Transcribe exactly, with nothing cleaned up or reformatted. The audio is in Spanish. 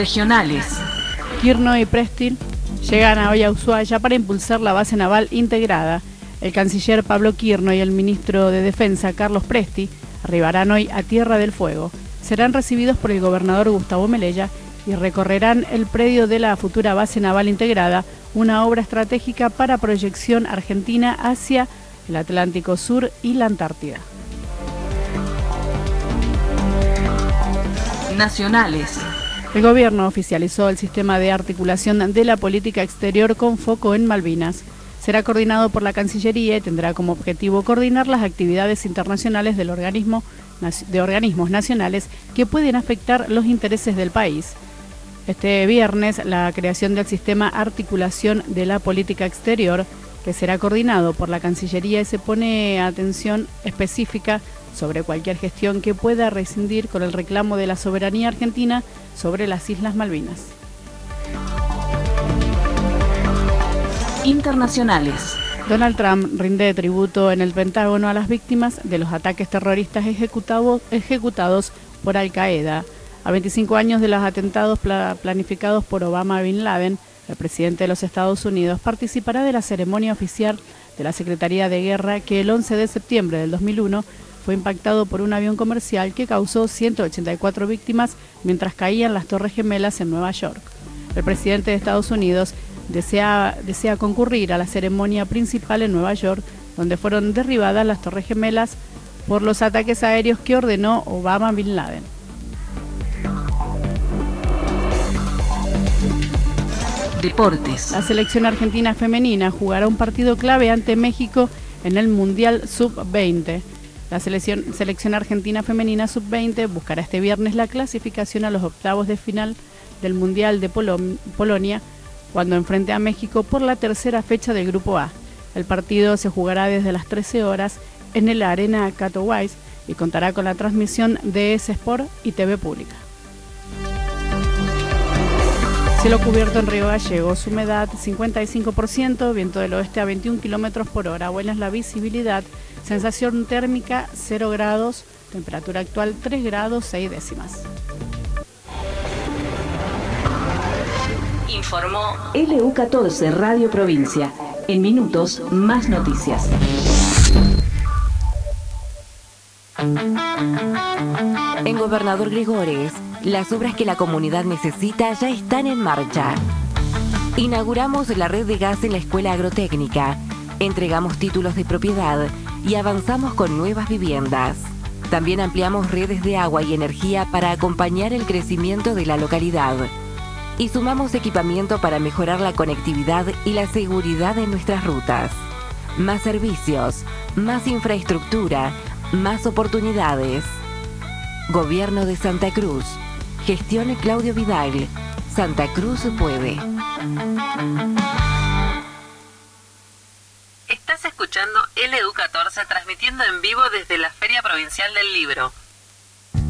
Regionales. Kirchner y Presti llegan hoy a Ushuaia para impulsar la base naval integrada. El canciller Pablo Kirchner y el ministro de Defensa Carlos Presti arribarán hoy a Tierra del Fuego. Serán recibidos por el gobernador Gustavo Melella y recorrerán el predio de la futura base naval integrada, una obra estratégica para proyección argentina hacia el Atlántico Sur y la Antártida. Nacionales. El gobierno oficializó el sistema de articulación de la política exterior con foco en Malvinas. Será coordinado por la Cancillería y tendrá como objetivo coordinar las actividades internacionales del organismo, de organismos nacionales que pueden afectar los intereses del país. Este viernes, la creación del sistema articulación de la política exterior, que será coordinado por la Cancillería y se pone atención específica sobre cualquier gestión que pueda rescindir con el reclamo de la soberanía argentina sobre las Islas Malvinas. Internacionales. Donald Trump rinde tributo en el Pentágono a las víctimas de los ataques terroristas ejecutados, ejecutados por Al-Qaeda. A veinticinco años de los atentados pla- planificados por Obama Bin Laden, el presidente de los Estados Unidos participará de la ceremonia oficial de la Secretaría de Guerra que el once de septiembre del dos mil uno fue impactado por un avión comercial que causó ciento ochenta y cuatro víctimas mientras caían las Torres Gemelas en Nueva York. El presidente de Estados Unidos desea, desea concurrir a la ceremonia principal en Nueva York, donde fueron derribadas las Torres Gemelas por los ataques aéreos que ordenó Obama Bin Laden. Deportes. La selección argentina femenina jugará un partido clave ante México en el Mundial sub veinte. La selección, selección argentina femenina sub veinte buscará este viernes la clasificación a los octavos de final del Mundial de Polo- Polonia cuando enfrente a México por la tercera fecha del Grupo A. El partido se jugará desde las trece horas en el Arena Katowice y contará con la transmisión de S Sport y T V Pública. Cielo cubierto en Río Gallegos, humedad cincuenta y cinco por ciento, viento del oeste a veintiún kilómetros por hora, buena es la visibilidad, sensación térmica cero grados, temperatura actual tres grados seis décimas. Informó L U catorce Radio Provincia. En minutos, más noticias. En Gobernador Gregores, las obras que la comunidad necesita ya están en marcha. Inauguramos la red de gas en la Escuela Agrotécnica, entregamos títulos de propiedad y avanzamos con nuevas viviendas. También ampliamos redes de agua y energía para acompañar el crecimiento de la localidad. Y sumamos equipamiento para mejorar la conectividad y la seguridad en nuestras rutas. Más servicios, más infraestructura, más oportunidades. Gobierno de Santa Cruz. Gestión Claudio Vidal. Santa Cruz puede. Estás escuchando L U catorce transmitiendo en vivo desde la Feria Provincial del Libro.